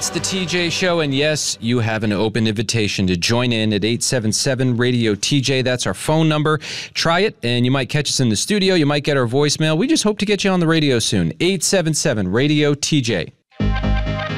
It's the TJ Show, and yes, you have an open invitation to join in at 877-RADIO-TJ. That's our phone number. Try it, and you might catch us in the studio. You might get our voicemail. We just hope to get you on the radio soon. 877-RADIO-TJ.